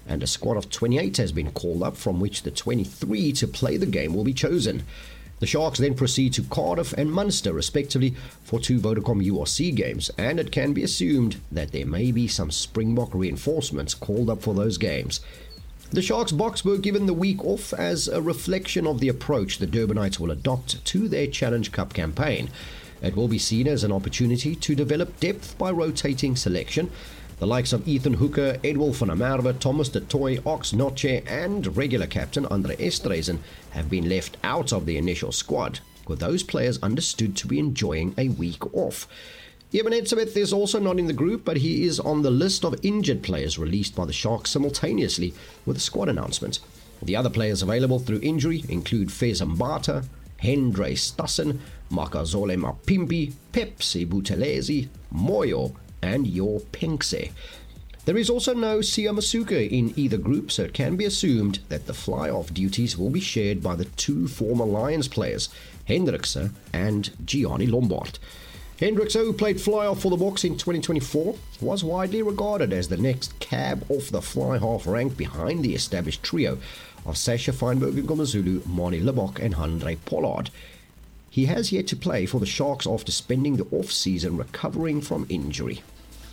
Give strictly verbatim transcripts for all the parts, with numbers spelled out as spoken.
and a squad of twenty-eight has been called up, from which the twenty-three to play the game will be chosen. The Sharks then proceed to Cardiff and Munster, respectively, for two Vodacom U R C games, and it can be assumed that there may be some Springbok reinforcements called up for those games. The Sharks box were given the week off as a reflection of the approach the Durbanites will adopt to their Challenge Cup campaign. It will be seen as an opportunity to develop depth by rotating selection. The likes of Ethan Hooker, Edwil van der Merwe, Thomas de Toy, Ox Noche and regular captain Andre Esterhuizen have been left out of the initial squad, with those players understood to be enjoying a week off. Eben Etzebeth is also not in the group, but he is on the list of injured players released by the Sharks simultaneously with the squad announcement. The other players available through injury include Fez Mbata, Hendrey Stassen, Makazole Mapimpi, Pepsi Buthelezi, Moyo and Yor Penkse. There is also no Sia Masuka in either group, so it can be assumed that the fly-off duties will be shared by the two former Lions players, Hendrikse and Gianni Lombard. Hendrikse, who played fly-off for the Boks in twenty twenty-four, was widely regarded as the next cab off the fly-half rank behind the established trio of Sasha Feinberg and Ngomazulu, Mani Lebok and Andre Pollard. He has yet to play for the Sharks after spending the off-season recovering from injury.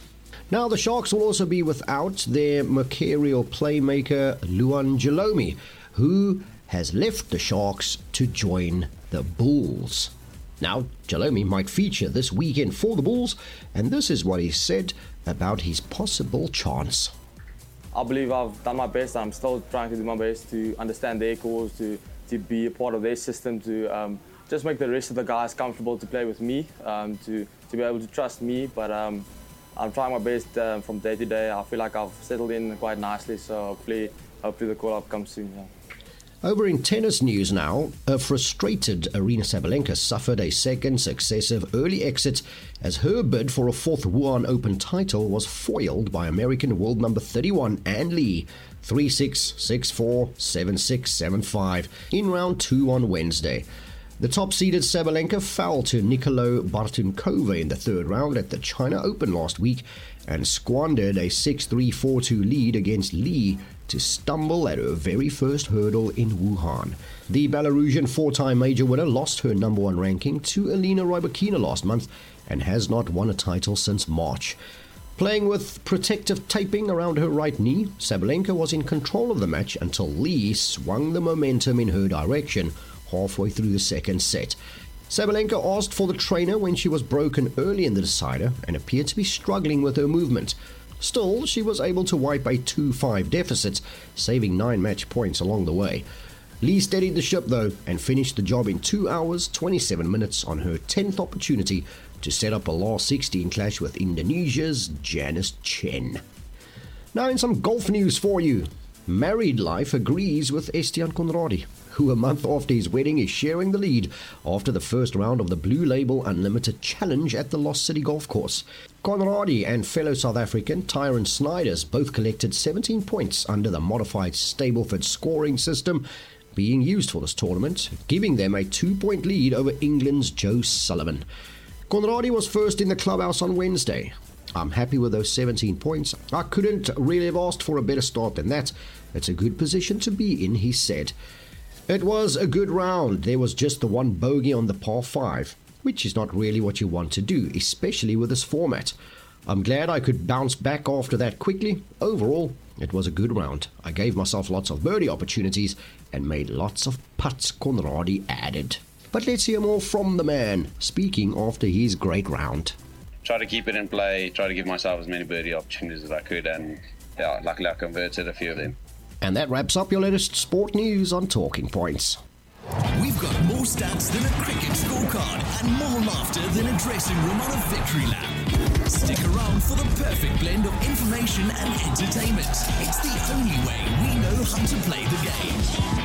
Now, the Sharks will also be without their mercurial playmaker Luan Jalomi, who has left the Sharks to join the Bulls. Now, Jalomi might feature this weekend for the Bulls, and this is what he said about his possible chance. I believe I've done my best. I'm still trying to do my best to understand their calls, to, to be a part of their system, to um, just make the rest of the guys comfortable to play with me, um, to, to be able to trust me. But um, I'm trying my best um, from day to day. I feel like I've settled in quite nicely, so hopefully, hopefully the call-up comes soon. Yeah. Over in tennis news now, a frustrated Aryna Sabalenka suffered a second successive early exit as her bid for a fourth Wuhan Open title was foiled by American world number thirty-one Ann Lee, three six, six four, seven six, seven five, in round two on Wednesday. The top-seeded Sabalenka fell to Nicolo Bartunkova in the third round at the China Open last week and squandered a six three, four two lead against Lee to stumble at her very first hurdle in Wuhan. The Belarusian four-time major winner lost her number one ranking to Elena Rybakina last month and has not won a title since March. Playing with protective taping around her right knee, Sabalenka was in control of the match until Lee swung the momentum in her direction halfway through the second set. Sabalenka asked for the trainer when she was broken early in the decider and appeared to be struggling with her movement. Still, she was able to wipe a two five deficit, saving nine match points along the way. Lee steadied the ship though and finished the job in two hours, twenty-seven minutes on her tenth opportunity to set up a last sixteen clash with Indonesia's Janice Chen. Now in some golf news for you. Married Life agrees with Estiaan Conradie, who a month after his wedding is sharing the lead after the first round of the Blue Label Unlimited Challenge at the Lost City Golf Course. Conradie and fellow South African Tyron Snyders both collected seventeen points under the modified Stableford scoring system being used for this tournament, giving them a two-point lead over England's Joe Sullivan. Conradie was first in the clubhouse on Wednesday. I'm happy with those seventeen points. I couldn't really have asked for a better start than that. It's a good position to be in, he said. It was a good round. There was just the one bogey on the par five, which is not really what you want to do, especially with this format. I'm glad I could bounce back after that quickly. Overall, it was a good round. I gave myself lots of birdie opportunities and made lots of putts, Conradie added. But let's hear more from the man, speaking after his great round. Try to keep it in play, try to give myself as many birdie opportunities as I could, and yeah, luckily I converted a few of them. And that wraps up your latest sport news on Talking Points. We've got more stats than a cricket scorecard and more laughter than a dressing room on a victory lap. Stick around for the perfect blend of information and entertainment. It's the only way we know how to play the game.